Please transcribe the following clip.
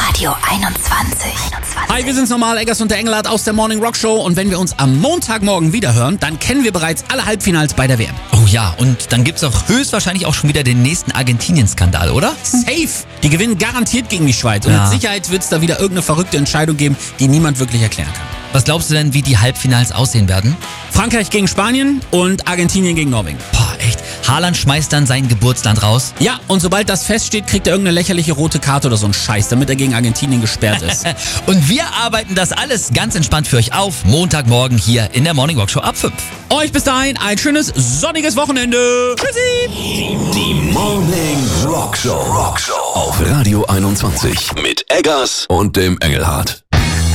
Radio 21. Hi, wir sind's nochmal, Eggers und der Engelhardt aus der Morning Rock Show. Und wenn wir uns am Montagmorgen wiederhören, dann kennen wir bereits alle Halbfinals bei der WM. Oh ja, und dann gibt's auch höchstwahrscheinlich auch schon wieder den nächsten Argentinien-Skandal, oder? Safe! Die gewinnen garantiert gegen die Schweiz. Und Ja. mit Sicherheit wird's da wieder irgendeine verrückte Entscheidung geben, die niemand wirklich erklären kann. Was glaubst du denn, wie die Halbfinals aussehen werden? Frankreich gegen Spanien und Argentinien gegen Norwegen. Boah, echt. Haaland schmeißt dann sein Geburtsland raus. Ja, und sobald das feststeht, kriegt er irgendeine lächerliche rote Karte oder so einen Scheiß, damit er gegen Argentinien gesperrt ist. Und wir arbeiten das alles ganz entspannt für euch auf. Montagmorgen hier in der Morning Rock Show ab 5. Euch bis dahin ein schönes, sonniges Wochenende. Tschüssi! Die Morning Rock Show auf Radio 21 mit Eggers und dem Engelhardt.